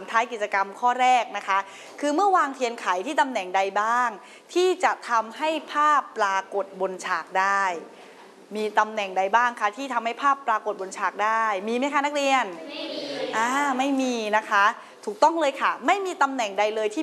ท้ายกิจกรรมข้อแรกนะคะคือเมื่อวางเทียนไขที่ตำแหน่งใดบ้างที่จะทำให้ภาพปรากฏบนฉากได้มีตำแหน่งใดบ้างคะที่ทำให้ภาพปรากฏบนฉากได้มีไหมคะนักเรียนไม่มีไม่มีนะคะถูกต้องเลยค่ะไม่มีตำแหน่งใดเลยที่